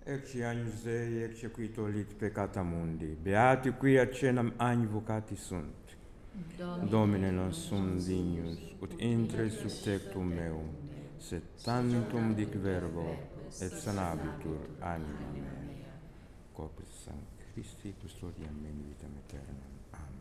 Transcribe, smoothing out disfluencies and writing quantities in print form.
Ecce agnus Dei, ecce qui tollit peccata mundi, beati qui accenam agni vocati sunt. Domine non sum dignus, ut intre sub tectum meum, sed tantum dic verbo, et sanabitur anima mea. Corpus Sancti Christi, custodiam in vitam aeternam. Amen.